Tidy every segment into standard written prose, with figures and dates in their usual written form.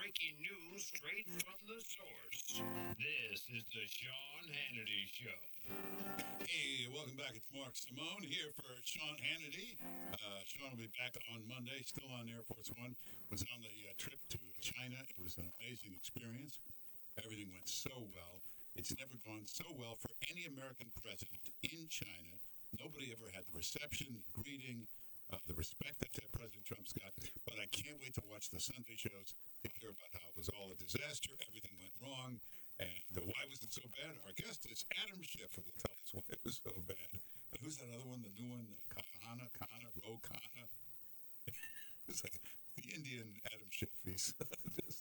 breaking news straight from the source. This is the Sean Hannity Show. Hey, welcome back. It's Mark Simone here for Sean Hannity. Sean will be back on Monday, still on Air Force One. Was on the trip to China. It was an amazing experience. Everything went so well. It's never gone so well for any American president in China. Nobody ever had the reception, the greeting, the respect that President Trump's got. But I can't wait to watch the Sunday shows to hear about how it was all a disaster. Everything went wrong. And why was it so bad? Our guest is Adam Schiff, who will tell us why it was so bad. And who's that other one, the new one, Kahana, Ro Khanna? It's like the Indian Adam Schiff. He's just,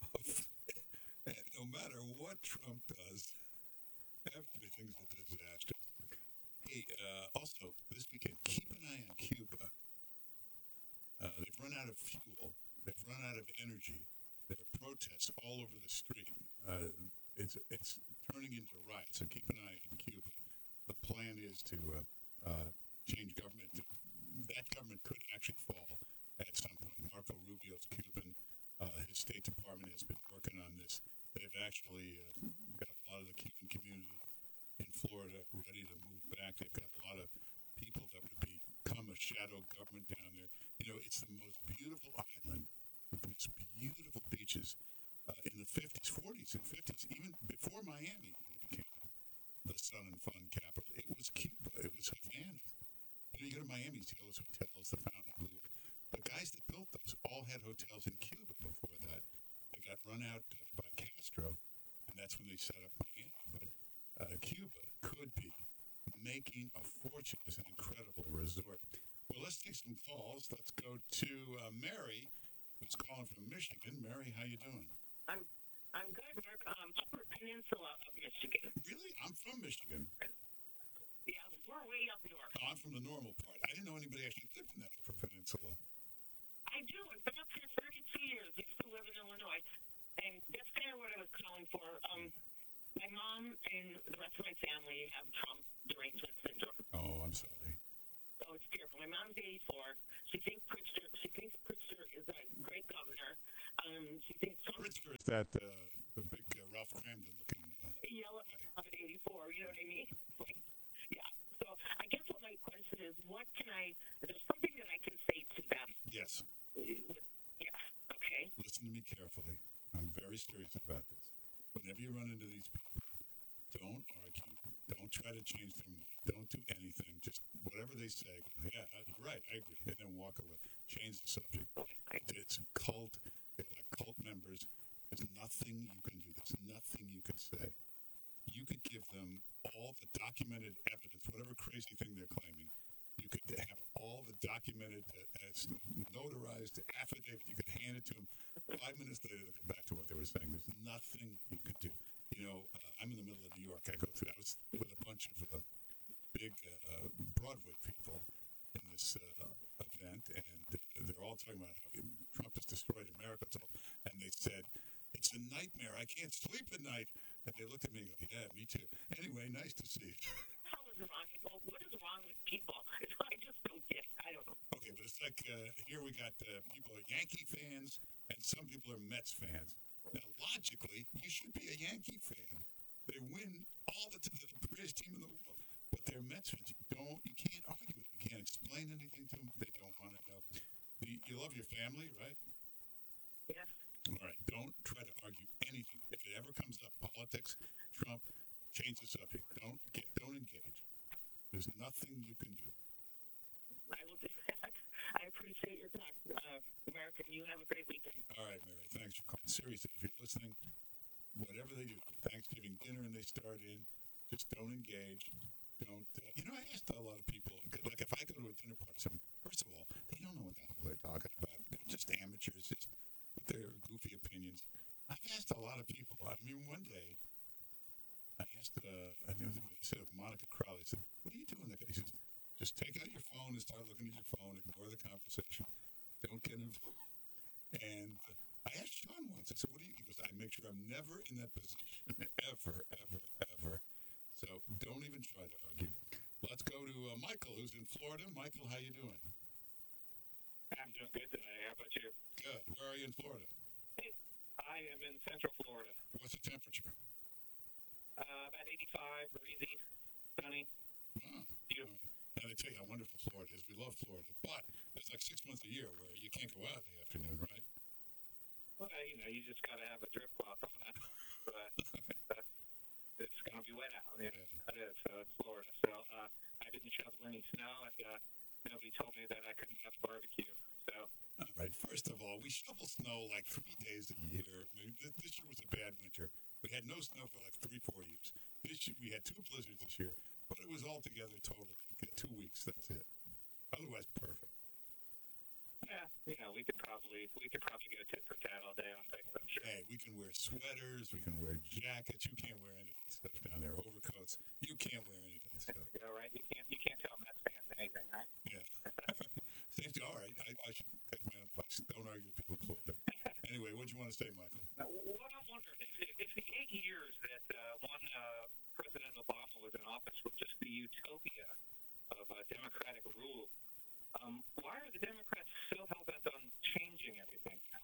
no matter what Trump does, everything's a disaster. Hey, also, this weekend, keep an eye on Cuba. They've run out of fuel. They've run out of energy. There are protests all over the street. It's turning into riots, so keep an eye on Cuba. The plan is to change government. That government could actually fall at some point. Marco Rubio's Cuban. His State Department has been working on this. They've actually got a lot of the Cuban community in Florida ready to move back. They've got a lot of people that would become a shadow government down there. You know, it's the most beautiful island with the most beautiful beaches in the 50s, 40s, and 50s, even before Miami became the sun and fun capital. It was Cuba. It was Havana. You go to Miami, you see all those hotels, the Fontainebleau. The guys that built those all had hotels in Cuba before that. They got run out by Castro, and that's when they set up Miami. But Cuba could be making a fortune as an incredible resort. Well, let's take some calls. Let's go to Mary, who's calling from Michigan. Mary, how you doing? I'm good, Mark. Upper Peninsula of Michigan. Really? I'm from Michigan. Yeah, we're way up north. I'm from the normal part. I didn't know anybody actually lived in that Upper Peninsula. I do. I've been up here 32 years. I used to live in Illinois. And that's kind of what I was calling for. My mom and the rest of my family have Trump derangement syndrome. Oh, I'm sorry. So it's terrible. My mom's 84. She thinks Pritzker is a great governor. She thinks Trump... Pritzker is that the big Ralph Cramden looking yellow guy. at 84, you know what I mean? Like, yeah. So I guess what my question is, is there something that I can say to them? Yes. Yes. Okay. Listen to me carefully. I'm very serious about this. Whenever you run into these people, don't argue. Don't try to change their mind. Don't do anything. Just whatever they say, yeah, you're right, I agree. And then walk away. Change the subject. It's a cult. They're like cult members. There's nothing you can do. There's nothing you can say. You could give them all the documented evidence, whatever crazy thing they're claiming. You could have all the documented, notarized affidavit. You could hand it to them. 5 minutes later, they go back to what they were saying. There's nothing you can do. You know, I'm in the middle of New York. I was with a bunch of big Broadway people in this event, and they're all talking about how Trump has destroyed America. And they said, it's a nightmare. I can't sleep at night. And they looked at me and go, yeah, me too. Anyway, nice to see you. How is it wrong? Well, what is wrong with people? I just don't get it. I don't know. Okay, but it's like here we got people are Yankee fans and some people are Mets fans. Now, logically, you should be a Yankee fan. They win all the greatest team in the world. But they're Mets fans. You can't argue with them. You can't explain anything to them. They don't want to know. You love your family, right? Yes. All right. Don't try to argue anything. If it ever comes up, politics, Trump, change the subject. Don't engage. There's nothing you can do. I will do that. I appreciate your talk, American. You have a great weekend. All right, Mary. Thanks for calling. Seriously, if you're listening, whatever they do, Thanksgiving dinner and they start in, just don't engage. Don't. I asked a lot of people, like if I go to a dinner party, first of all, they don't know what the hell they're talking about. They're just amateurs, just with their goofy opinions. I've asked a lot of people. I mean, one day, I asked, I said of Monica Crowley, I said, what are you doing? He says, just take out your phone and start looking at your phone, ignore the conversation, don't get involved. And I asked Sean once, I said, what do you, he goes, I make sure I'm never in that position, ever, ever, ever. So don't even try to argue. Let's go to Michael, who's in Florida. Michael, how you doing? I'm doing good today. How about you? Good. Where are you in Florida? Hey, I am in Central Florida. What's the temperature? About 85, breezy, sunny. Wow. Beautiful. Now, they tell you how wonderful Florida is. We love Florida. But there's like 6 months a year where you can't go out in the afternoon, right? Well, you just got to have a drip cloth on that. But it's going to be wet out. Yeah, it is. So it's Florida. So I didn't shovel any snow, and nobody told me that I couldn't have a barbecue. So. All right. First of all, we shovel snow like 3 days a year. I mean, this year was a bad winter. We had no snow for like 3-4 years. This year, we had 2 blizzards this year, but it was all together total 2 weeks. That's it. Otherwise, perfect. Yeah, we could probably go tit for tat all day on things, I'm sure. Hey, we can wear sweaters. We can wear jackets. You can't wear any of that stuff down there. Overcoats. You can't wear any of that stuff. Yeah, right. You can't tell Mets fans anything, right? Yeah. Safety. All right. I should take my own advice. Don't argue with people in Florida. Anyway, what do you want to say, Michael? What I'm wondering is if the 8 years that President Obama was in office was just the utopia of democratic rule, why are the Democrats so hell-bent on changing everything now?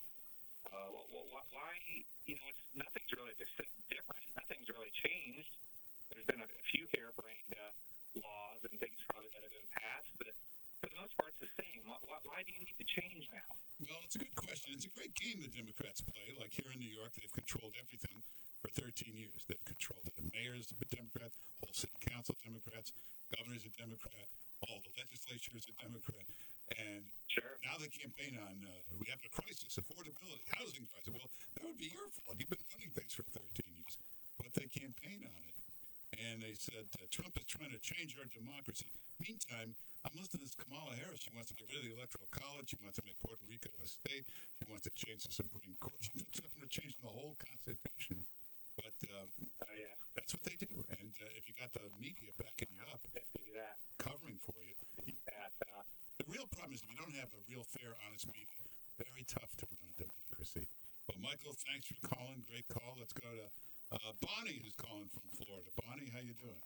Why, nothing's really different. Nothing's really changed. There's been a few harebrained laws and things probably that have been passed, but for the most part, it's the same. Why do you need to change now? Well, it's a good question. It's a great game the Democrats play. Like here in New York, they've controlled everything for 13 years. They've controlled it. The mayor's a Democrat, whole city council Democrats, governor's a Democrat, all the legislature is a Democrat. And now they campaign on, we have a crisis, affordability, housing crisis. Well, that would be your fault. You've been funding things for 13 years. But they campaign on it. And they said, Trump is trying to change our democracy. Meantime, I'm listening to this Kamala Harris. She wants to get rid of the Electoral College. She wants to make Puerto Rico a state. She wants to change the Supreme Court. She's talking about changing the whole Constitution. But that's what they do. And if you got the media backing you up, covering for you, the real problem is if you don't have a real fair, honest media, very tough to run a democracy. Well, Michael, thanks for calling. Great call. Let's go to Bonnie, who's calling from Florida. Bonnie, how you doing?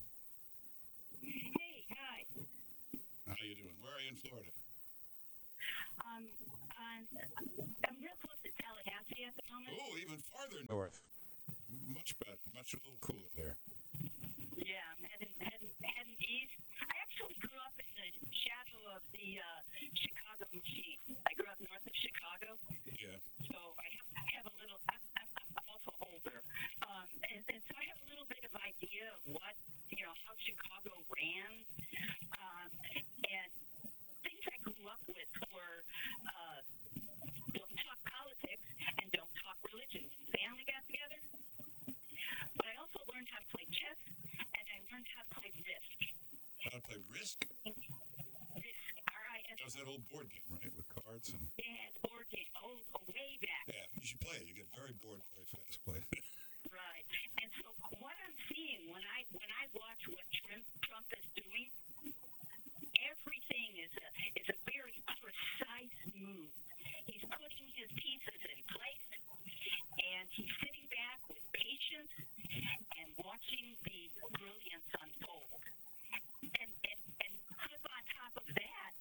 Hey, hi. How you doing? Where are you in Florida? I'm real close to Tallahassee at the moment. Oh, even farther north. Much better. Much a little cooler there. Yeah, I'm heading east. I actually grew up in the shadow of the Chicago machine. I grew up north of Chicago. Yeah. So I have a little. I'm also older, and so I have a little bit of idea of what how Chicago ran, and things I grew up with were don't talk politics and don't talk religion. When the family got together. But I also learned how to play chess, and I learned how to play Risk. How to play Risk? Risk, R-I-S. That was that old board game, right, with cards and. Yeah, it's board game. Oh, way back. Yeah, you should play it. You get very bored very fast playing it. Right. And so what I'm seeing when I watch what Trump is doing, everything is a very precise move. He's putting his pieces in place, and he's sitting back with patience and watching the brilliance unfold. And put on top of that,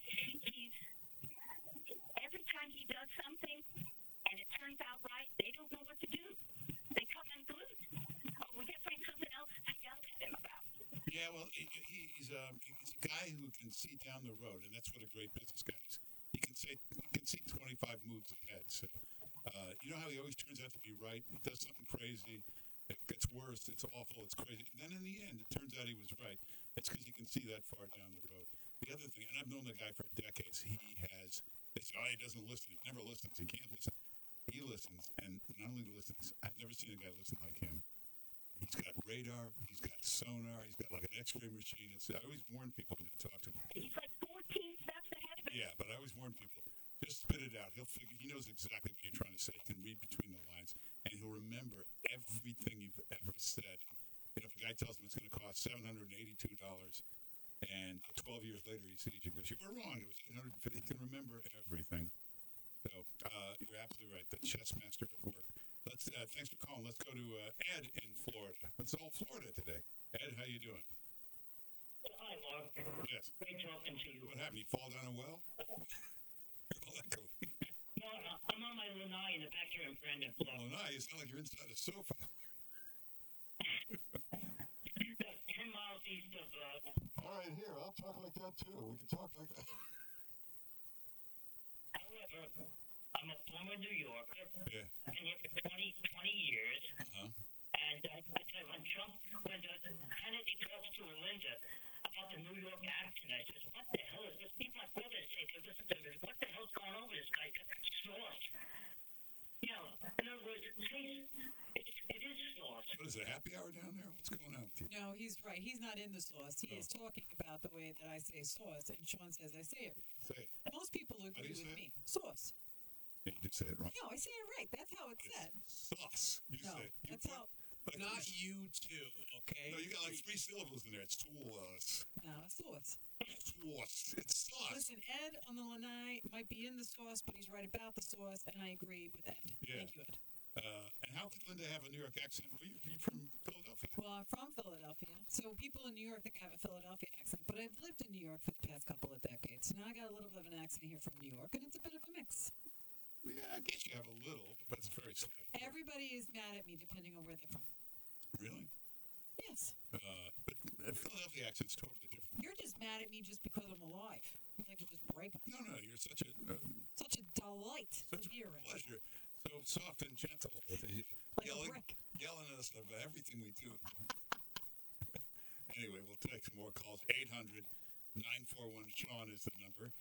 every time he does something and it turns out right, they don't know what to do. They come unglued. Oh, we got to find something else to yell at him about. Yeah, well, he's a guy who can see down the road, and that's what a great business guy is. He can see 25 moves ahead. So, you know how he always turns out to be right? He does something crazy. It gets worse. It's awful. It's crazy. And then in the end, it turns out he was right. It's because he can see that far down the road. The other thing, and I've known the guy for decades, they say, he doesn't listen. He never listens. He can't listen. He listens, and not only listens, I've never seen a guy listen like him. He's got radar. He's got sonar. He's got like an X-ray machine. I always warn people when I talk to him. He's like 14 steps ahead of me. Yeah, but I always warn people, just spit it out. He knows exactly what you're trying to say. He can read between the lines, and he'll remember everything you've ever said. If a guy tells him it's going to cost $782, and 12 years later he sees you and goes, you were wrong. It was $850. He can remember everything. So you're absolutely right. The chess master at work. Thanks for calling. Let's go to Ed in Florida. It's all Florida today. Ed, how you doing? Hi, Mark. Yes. Great talking to you. What happened? You fall down a well? You're all echoey. No, I'm on my lanai in the backyard. in Brandon, Florida. Well, no, you sound like you're inside a sofa. That's 10 miles east of, All right, here, I'll talk like that too. We can talk like that. however, I'm a former New Yorker. Yeah. I've been here for 20 years. Uh-huh. And I tell you, when Hannity talks to Linda about the New York accent, I says, what the hell is this? Even my brother say, they listen to this. What the hell's going on with this guy? Sauce. You know, in other words, it is sauce. What is it, happy hour down there? What's going on with you? No, he's right. He's not in the sauce. He is talking about the way that I say sauce, and Sean says I say it. Say it. Most people agree you with say me. Sauce. Yeah, you did say it wrong. No, I say it right. That's how it's said. Sauce. You No, say it. You that's put, how. like, Not three- you two, okay? No, you got like 3 syllables in there. It's sauce. No, sauce. Sauce. It's sauce. Listen, Ed on the lanai might be in the sauce, but he's right about the sauce, and I agree with Ed. Yeah. Thank you, Ed. And how could Linda have a New York accent? Were you from Philadelphia? Well, I'm from Philadelphia, so people in New York think I have a Philadelphia accent, but I've lived in New York for the past couple of decades. Now I got a little bit of an accent here from New York, and it's a bit of a mix. Yeah, I guess you have a little, but it's very slight. Everybody is mad at me depending on where they're from. Really? Yes. But Philadelphia accent's totally different. You're just mad at me just because I'm alive. You like to just break them. No, you're such a Such a delight such to be a around. pleasure. So soft and gentle. Like a brick. Yelling at us about everything we do. Anyway, we'll take some more calls. 800-941-SEAN is the number.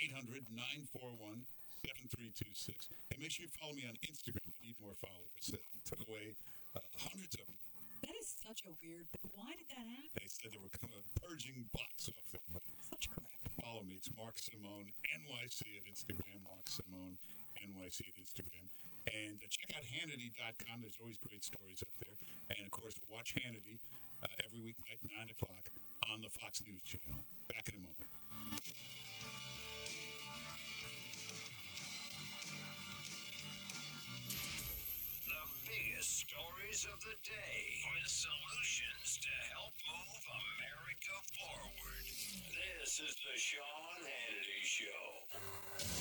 800-941-7326. And make sure you follow me on Instagram. I need more followers. That took away hundreds of them. That is such a weird thing. Why did that happen? They said they were kind of purging bots off there. But Such crap. follow me. It's Mark Simone NYC at Instagram. Mark Simone NYC at Instagram. And check out Hannity.com. There's always great stories up there. And, of course, watch Hannity every weeknight, 9 o'clock, on the Fox News channel. Back in a moment. The biggest stories of the day with solutions to help move America forward. This is the Sean Hannity Show.